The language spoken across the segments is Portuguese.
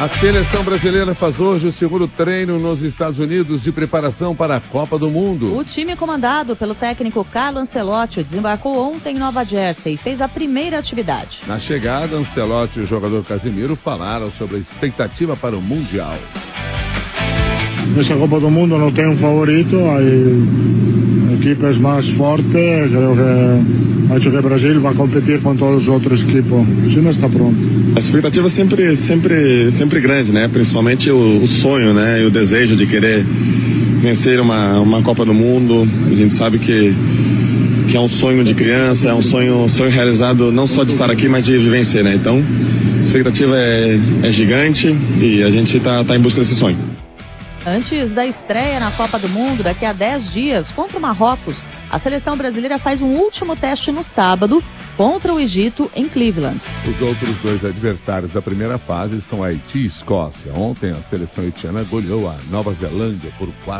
A seleção brasileira faz hoje o segundo treino nos Estados Unidos de preparação para a Copa do Mundo. O time comandado pelo técnico Carlo Ancelotti desembarcou ontem em Nova Jersey e fez a primeira atividade. Na chegada, Ancelotti e o jogador Casemiro falaram sobre a expectativa para o Mundial. Nessa Copa do Mundo não tem um favorito, a equipe é mais forte, acho que o Brasil vai competir com todas as outras equipes. O time está pronto. A expectativa é sempre grande, né? Principalmente o sonho, né? E o desejo de querer vencer uma Copa do Mundo. A gente sabe que é um sonho de criança, é um sonho realizado não só de estar aqui, mas de vencer, né? Então, a expectativa é gigante e a gente está em busca desse sonho. Antes da estreia na Copa do Mundo, daqui a 10 dias, contra o Marrocos, a seleção brasileira faz um último teste no sábado contra o Egito, em Cleveland. Os outros dois adversários da primeira fase são Haiti e Escócia. Ontem, a seleção haitiana goleou a Nova Zelândia por 4-0.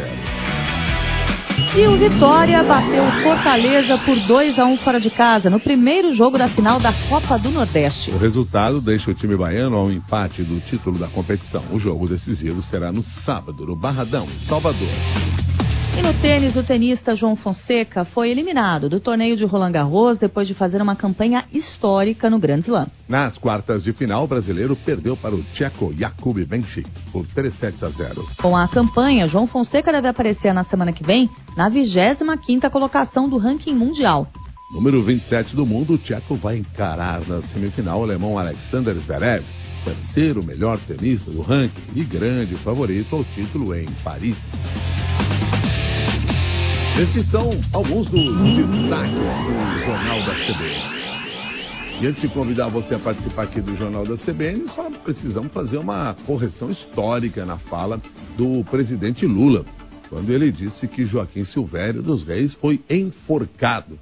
E o Vitória bateu o Fortaleza por 2-1 fora de casa, no primeiro jogo da final da Copa do Nordeste. O resultado deixa o time baiano ao empate do título da competição. O jogo decisivo será no sábado, no Barradão, em Salvador. E no tênis, o tenista João Fonseca foi eliminado do torneio de Roland Garros depois de fazer uma campanha histórica no Grand Slam. Nas quartas de final, o brasileiro perdeu para o tcheco Jakub Benčík por 3-0. Com a campanha, João Fonseca deve aparecer na semana que vem na 25ª colocação do ranking mundial. Número 27 do mundo, o tcheco vai encarar na semifinal o alemão Alexander Zverev, terceiro melhor tenista do ranking e grande favorito ao título em Paris. Estes são alguns dos destaques do Jornal da CBN. E antes de convidar você a participar aqui do Jornal da CBN, só precisamos fazer uma correção histórica na fala do presidente Lula, quando ele disse que Joaquim Silvério dos Reis foi enforcado.